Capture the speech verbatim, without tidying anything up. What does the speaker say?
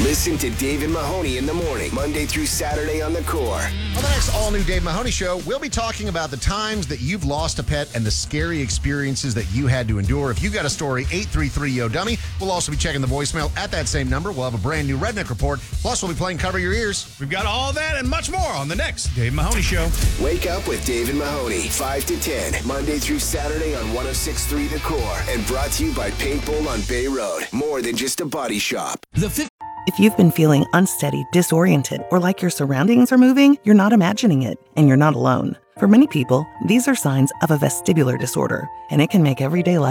Listen to Dave Mahoney in the morning, Monday through Saturday on The Core. On the next all-new Dave Mahoney Show, we'll be talking about the times that you've lost a pet and the scary experiences that you had to endure. If you got a story, eight three three, Y O, dummy. We'll also be checking the voicemail at that same number. We'll have a brand new Redneck Report. Plus, we'll be playing Cover Your Ears. We've got all that and much more on the next Dave Mahoney Show. Wake up with Dave and Mahoney, five to ten, Monday through Saturday on one oh six point three The Core. And brought to you by Paintball on Bay Road. More than just a body shop. The fi- If you've been feeling unsteady, disoriented, or like your surroundings are moving, you're not imagining it, and you're not alone. For many people, these are signs of a vestibular disorder, and it can make everyday life